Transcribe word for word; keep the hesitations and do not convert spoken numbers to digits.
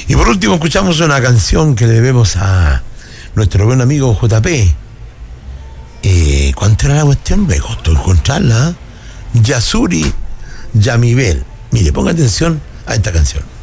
Y por último escuchamos una canción que le debemos a nuestro buen amigo J P. Eh, ¿Cuánto era la cuestión? Me costó encontrarla. ¿eh? Yasuri Yamibel. Mire, ponga atención a esta canción.